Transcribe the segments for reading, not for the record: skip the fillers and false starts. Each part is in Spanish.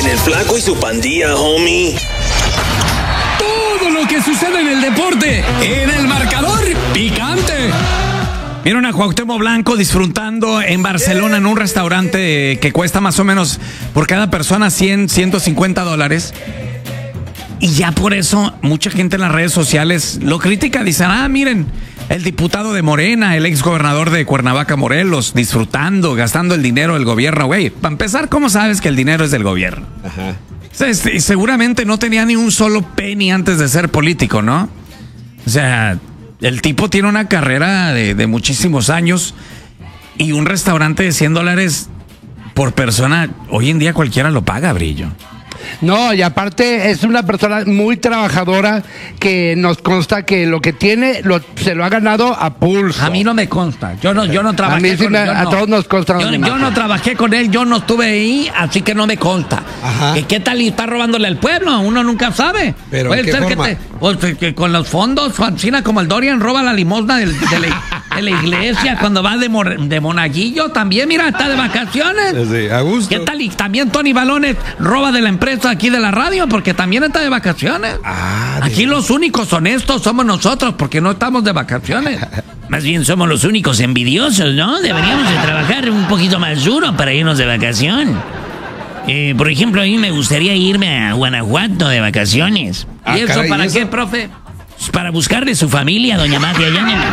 el Flaco y su pandilla, homie. Todo lo que sucede en el deporte, en el marcador picante. Vieron a Cuauhtémoc Blanco disfrutando en Barcelona en un restaurante que cuesta más o menos por cada persona $150. Y ya por eso mucha gente en las redes sociales lo critica. Dicen, miren, el diputado de Morena, el ex gobernador de Cuernavaca, Morelos, disfrutando, gastando el dinero del gobierno. Güey, para empezar, ¿cómo sabes que el dinero es del gobierno? Ajá. Seguramente no tenía ni un solo penny antes de ser político, ¿no? O sea, el tipo tiene una carrera de muchísimos años y un restaurante de $100 por persona, hoy en día cualquiera lo paga, Brillo. No, y aparte es una persona muy trabajadora que nos consta que lo que tiene se lo ha ganado a pulso. A mí no me consta. Yo no trabajé a mí sí con él. A todos nos consta. Yo no trabajé con él, yo no estuve ahí, así que no me consta. ¿Qué tal y está robándole al pueblo? Uno nunca sabe. Pero puede ser que con los fondos, Francina, como el Dorian roba la limosna de la iglesia cuando va de monaguillo también, mira, está de vacaciones. Sí, a gusto. ¿Qué tal? Y también Tony Balones roba de la empresa aquí de la radio porque también está de vacaciones. Aquí los únicos honestos somos nosotros porque no estamos de vacaciones. Más bien somos los únicos envidiosos, ¿no? Deberíamos de trabajar un poquito más duro para irnos de vacación. Por ejemplo, a mí me gustaría irme a Guanajuato de vacaciones. ¿Y eso caray, para qué, profe? Pues para buscarle su familia a doña Mati allá en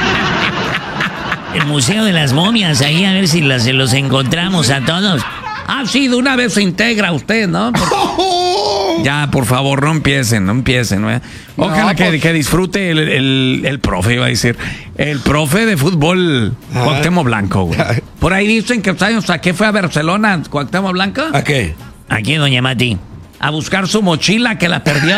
el Museo de las Momias, ahí a ver si se los encontramos a todos. Sí, de una vez se integra usted, ¿no? Ya, por favor, no empiecen. Ojalá que disfrute el profe, iba a decir. El profe de fútbol, Cuauhtémoc Blanco, güey. Por ahí dicen que, ¿sabes a qué fue a Barcelona, Cuauhtémoc Blanco? ¿A qué? Aquí, doña Mati. A buscar su mochila que la perdió.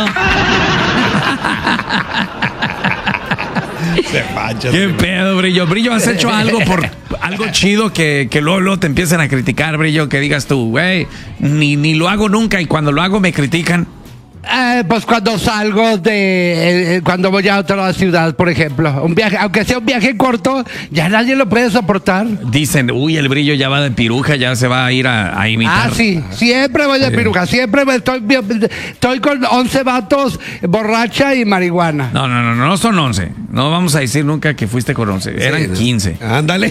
¿Qué pedo, Brillo? Brillo, ¿has hecho algo chido que luego te empiecen a criticar, Brillo? Que digas tú, güey, ni lo hago nunca y cuando lo hago me critican. Pues cuando salgo cuando voy a otra ciudad, por ejemplo, un viaje, aunque sea un viaje corto, ya nadie lo puede soportar. Dicen, el Brillo ya va de piruja, ya se va a ir a imitar. Sí, siempre voy de piruja, siempre estoy con 11 vatos, borracha y marihuana. No son 11, no vamos a decir nunca que fuiste con 11, eran 15. Ándale.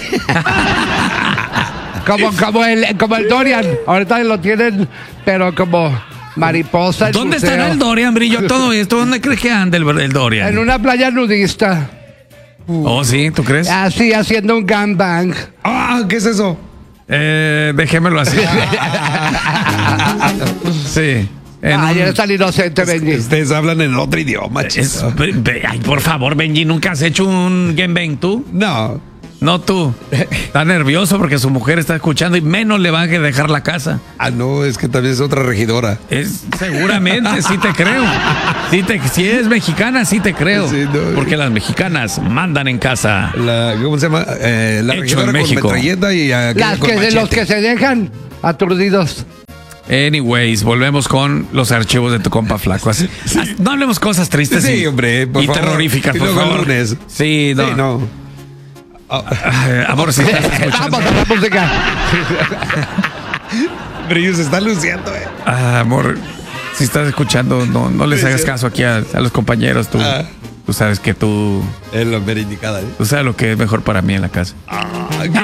como el Dorian, ahorita lo tienen, pero como... mariposa. ¿Dónde estará el Dorian, Brillo? Todo esto, ¿dónde crees que anda el Dorian? En una playa nudista. ¿Sí? ¿Tú crees? Sí, haciendo un gangbang. ¿Qué es eso? Déjemelo así. Sí. Eres tan inocente, Benji. Ustedes hablan en otro idioma, Ay, por favor, Benji, ¿nunca has hecho un gangbang tú? No tú. Está nervioso porque su mujer está escuchando y menos le va a dejar la casa. No, es que también es otra regidora. Seguramente, sí te creo. Si es mexicana, sí te creo. Sí, porque las mexicanas mandan en casa. ¿Cómo se llama? La regidora en México. Con metralleta y los que se dejan aturdidos. Anyways, volvemos con los archivos de tu compa Flaco. No hablemos cosas tristes hombre, por favor. Terroríficas, por favor. Lunes. Sí, no. Amor, si estás escuchando. Vamos a la música. Brillo se está luciendo, amor, si estás escuchando, no les hagas caso aquí a los compañeros. Tú sabes que tú. Es lo mero indicada, Tú sabes lo que es mejor para mí en la casa.